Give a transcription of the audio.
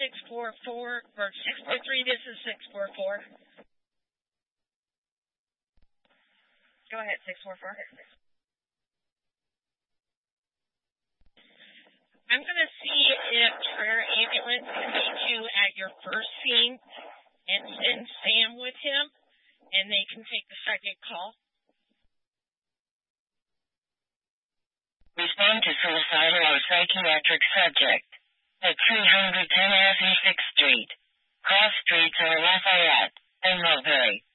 644 or 643. This is 644. Go ahead, 644. I'm going to see if Traer Ambulance can meet you at your first scene and send Sam with him, and they can take the second call. Respond to suicidal or psychiatric subject at 310 F. 6th Street. Cross streets are Lafayette and Mulberry.